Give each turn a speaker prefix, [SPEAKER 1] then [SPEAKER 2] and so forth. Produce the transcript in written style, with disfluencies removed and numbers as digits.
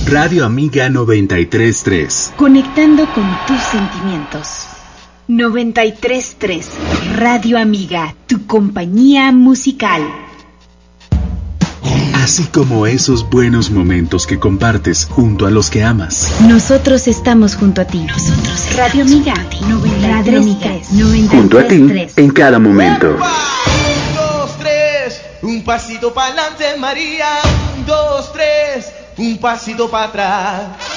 [SPEAKER 1] Radio Amiga 93.3.
[SPEAKER 2] Conectando con tus sentimientos. 93.3. Radio Amiga, tu compañía musical.
[SPEAKER 1] Así como esos buenos momentos que compartes junto a los que amas.
[SPEAKER 2] Nosotros estamos junto a ti. Radio Amiga 93.3.
[SPEAKER 1] Junto a ti en cada momento.
[SPEAKER 3] 1, 2, 3, un pasito para adelante, María. 1, 2, 3, un pasito para atrás.